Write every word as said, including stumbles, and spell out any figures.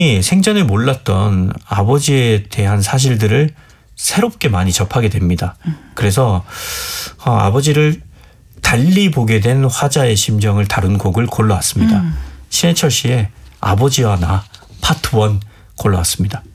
생전에 몰랐던 아버지에 대한 사실들을 새롭게 많이 접하게 됩니다. 그래서 어, 아버지를 달리 보게 된 화자의 심정을 다룬 곡을 골라왔습니다. 음. 신해철 씨의 아버지와 나 파트 원 골라왔습니다.